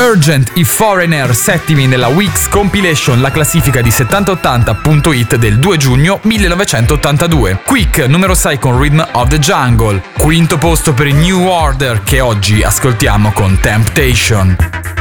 Urgent, i Foreigner, settimi nella Weeks Compilation, la classifica di 7080.it del 2 giugno 1982. Quick, numero 6 con Rhythm of the Jungle. Quinto posto per i New Order, che oggi ascoltiamo con Temptation.